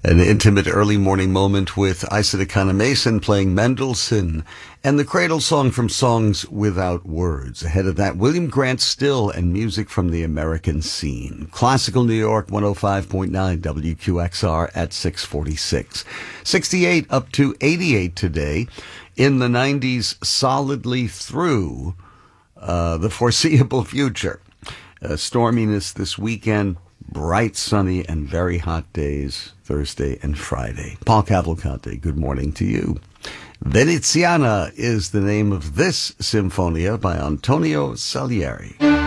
An intimate early morning moment with Isaac Mason playing Mendelssohn and the Cradle Song from Songs Without Words. Ahead of that, William Grant Still and music from the American scene. Classical New York 105.9 WQXR at 646. 68 up to 88 today. In the 90s, solidly through the foreseeable future. Storminess this weekend. Bright, sunny, and very hot days Thursday and Friday. Paul Cavalcante, good morning to you. Veneziana is the name of this Sinfonia by Antonio Salieri.